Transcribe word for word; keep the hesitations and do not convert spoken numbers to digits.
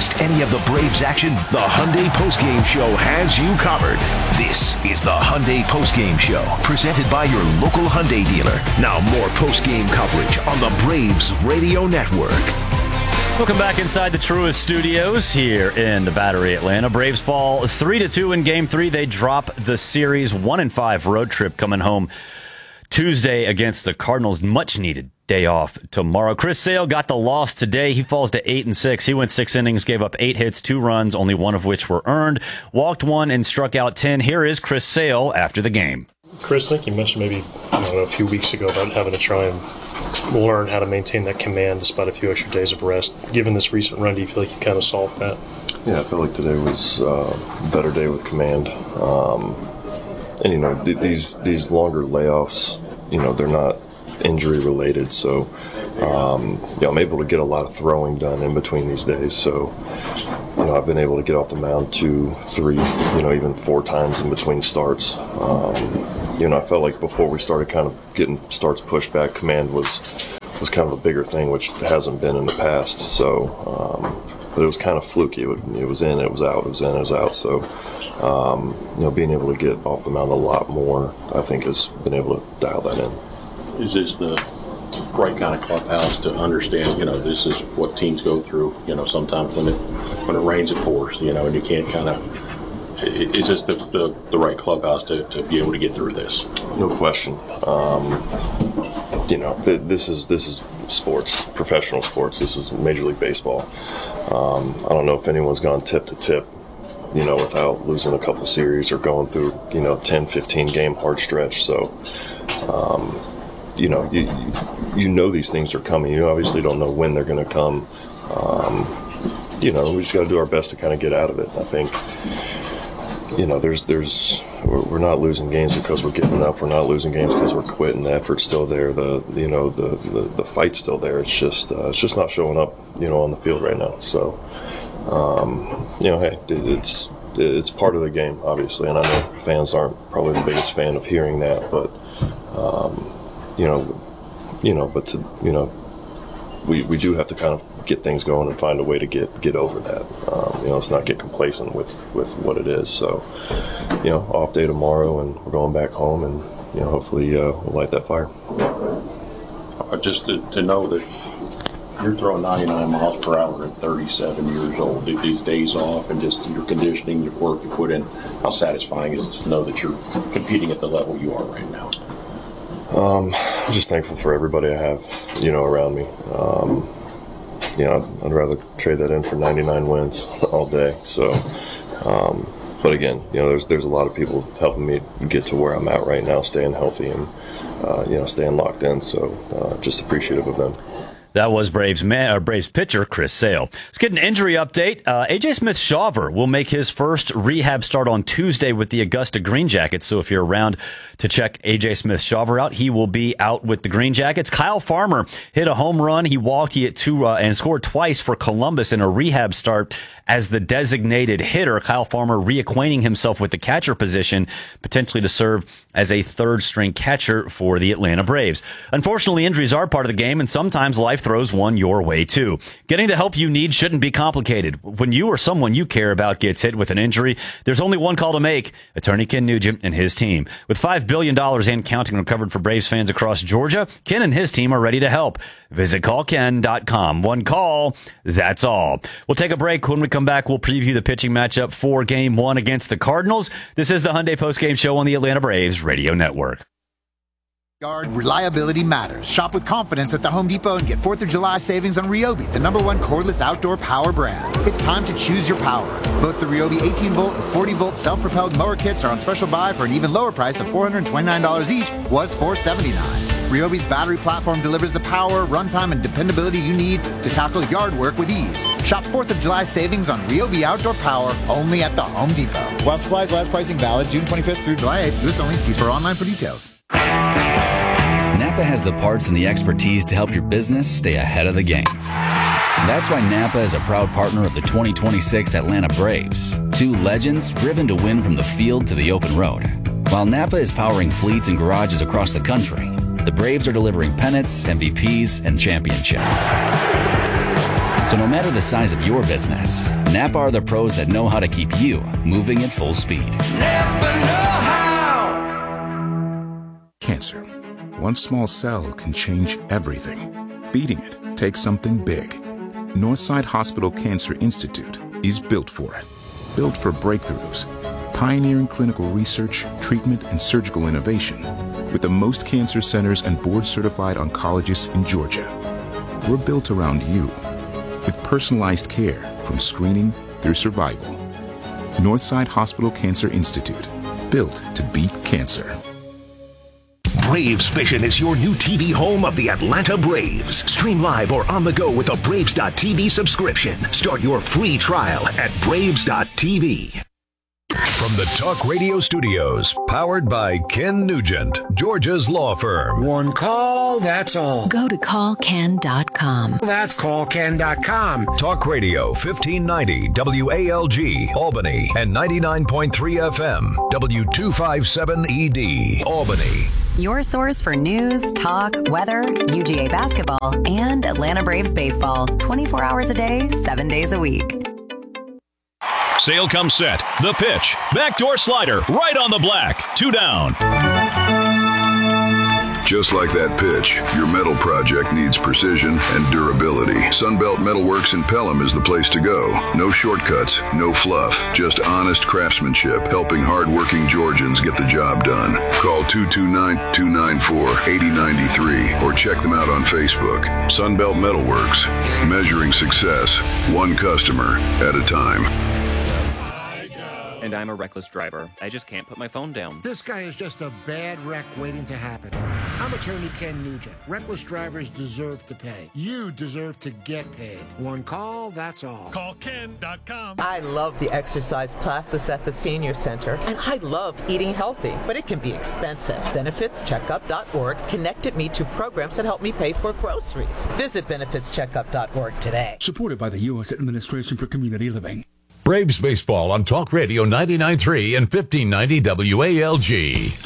missed any of the Braves action, the Hyundai Postgame Show has you covered. This is the Hyundai Postgame Show, presented by your local Hyundai dealer. Now more postgame coverage on the Braves Radio Network. Welcome back inside the Truist Studios here in the Battery, Atlanta. Braves fall three to two in Game three. They drop the series one and five road trip coming home Tuesday against the Cardinals. Much needed day off tomorrow. Chris Sale got the loss today. He falls to eight and six. He went six innings, gave up eight hits, two runs, only one of which were earned. Walked one and struck out ten. Here is Chris Sale after the game. Chris, I think you mentioned maybe I don't know, a few weeks ago about having to try and learn how to maintain that command despite a few extra days of rest. Given this recent run, do you feel like you kind of solved that? Yeah, I feel like today was uh, a better day with command. Um, and, you know, th- these these longer layoffs, you know, they're not injury related, so um, yeah, I'm able to get a lot of throwing done in between these days. So, you know, I've been able to get off the mound two, three, you know, even four times in between starts. Um, you know, I felt like before we started kind of getting starts pushed back, command was was kind of a bigger thing, which hasn't been in the past. So, um, but it was kind of fluky. It, would, it was in, it was out, it was in, it was out. So, um, you know, being able to get off the mound a lot more, I think, has been able to dial that in. Is this the right kind of clubhouse to understand, you know, this is what teams go through, you know, sometimes when it when it rains it pours, you know, and you can't kind of, is this the, the, the right clubhouse to, to be able to get through this? No question. Um, you know, th- this is this is sports, professional sports. This is Major League Baseball. Um, I don't know if anyone's gone tip to tip, you know, without losing a couple series or going through, you know, ten, fifteen game hard stretch. So, um, you know, you, you know these things are coming. You obviously don't know when they're going to come. Um, you know, we just got to do our best to kind of get out of it. I think, you know, there's, there's, we're, we're not losing games because we're giving up. We're not losing games because we're quitting. The effort's still there. The, you know, the, the, the fight's still there. It's just, uh, it's just not showing up, you know, on the field right now. So, um, you know, hey, it's, it's part of the game, obviously. And I know fans aren't probably the biggest fan of hearing that, but, um, you know, you know, but to, you know, we, we do have to kind of get things going and find a way to get, get over that. Um, you know, let's not get complacent with, with what it is. So, you know, off day tomorrow and we're going back home and, you know, hopefully uh, we'll light that fire. Uh, just to, to know that you're throwing ninety-nine miles per hour at thirty-seven years old. These days off and just your conditioning, your work you put in, how satisfying is it to know that you're competing at the level you are right now? Um, I'm just thankful for everybody I have, you know, around me. Um, you know, I'd, I'd rather trade that in for ninety-nine wins all day. So, um, but again, you know, there's there's a lot of people helping me get to where I'm at right now, staying healthy and, uh, you know, staying locked in. So, uh, just appreciative of them. That was Braves man, or Braves pitcher Chris Sale. Let's get an injury update. Uh, A J Smith-Shawver will make his first rehab start on Tuesday with the Augusta Green Jackets. So if you're around to check A J Smith-Shawver out, he will be out with the Green Jackets. Kyle Farmer hit a home run. He walked, he hit two uh, and scored twice for Columbus in a rehab start as the designated hitter. Kyle Farmer reacquainting himself with the catcher position, potentially to serve as a third string catcher for the Atlanta Braves. Unfortunately, injuries are part of the game, and sometimes life throws one your way too. Getting the help you need shouldn't be complicated. When you or someone you care about gets hit with an injury, there's only one call to make. Attorney Ken Nugent and his team. With five billion dollars and counting recovered for Braves fans across Georgia, Ken and his team are ready to help. Visit call ken dot com. One call, that's all. We'll take a break. When we come back, we'll preview the pitching matchup for Game one against the Cardinals. This is the Hyundai Postgame Show on the Atlanta Braves Radio Network. Guard, reliability matters. Shop with confidence at the Home Depot and get fourth of July savings on Ryobi, the number one cordless outdoor power brand. It's time to choose your power. Both the Ryobi eighteen volt and forty volt self-propelled mower kits are on special buy for an even lower price of four hundred twenty-nine dollars each, was four hundred seventy-nine dollars. Ryobi's battery platform delivers the power, runtime, and dependability you need to tackle yard work with ease. Shop fourth of July savings on Ryobi outdoor power only at the Home Depot. While supplies last, pricing valid June twenty-fifth through July eighth. U S only. See store online for details. Napa has the parts and the expertise to help your business stay ahead of the game. That's why Napa is a proud partner of the twenty twenty-six Atlanta Braves, two legends driven to win from the field to the open road. While Napa is powering fleets and garages across the country, the Braves are delivering pennants, M V Ps, and championships. So no matter the size of your business, Napa are the pros that know how to keep you moving at full speed. Napa know-how. Cancer. One small cell can change everything. Beating it takes something big. Northside Hospital Cancer Institute is built for it. Built for breakthroughs, pioneering clinical research, treatment, and surgical innovation with the most cancer centers and board-certified oncologists in Georgia. We're built around you with personalized care from screening through survival. Northside Hospital Cancer Institute, built to beat cancer. Braves Vision is your new T V home of the Atlanta Braves. Stream live or on the go with a Braves dot T V subscription. Start your free trial at Braves dot T V. From the Talk Radio Studios, powered by Ken Nugent, Georgia's law firm. One call, that's all. Go to call ken dot com. That's call ken dot com. Talk Radio fifteen ninety W A L G, Albany, and ninety-nine point three F M, W two fifty-seven E D, Albany. Your source for news, talk, weather, U G A basketball, and Atlanta Braves baseball. twenty-four hours a day, seven days a week. Sale comes set. The pitch. Backdoor slider. Right on the black. Two down. Just like that pitch, your metal project needs precision and durability. Sunbelt Metalworks in Pelham is the place to go. No shortcuts, no fluff, just honest craftsmanship, helping hardworking Georgians get the job done. Call two two nine, two nine four, eight zero nine three or check them out on Facebook. Sunbelt Metalworks, measuring success, one customer at a time. And I'm a reckless driver. I just can't put my phone down. This guy is just a bad wreck waiting to happen. I'm attorney Ken Nugent. Reckless drivers deserve to pay. You deserve to get paid. One call, that's all. Call ken dot com. I love the exercise classes at the senior center, and I love eating healthy, but it can be expensive. benefits checkup dot org connected me to programs that help me pay for groceries. Visit benefits checkup dot org today. Supported by the U S Administration for Community Living. Braves baseball on Talk Radio ninety-nine point three and fifteen ninety W A L G.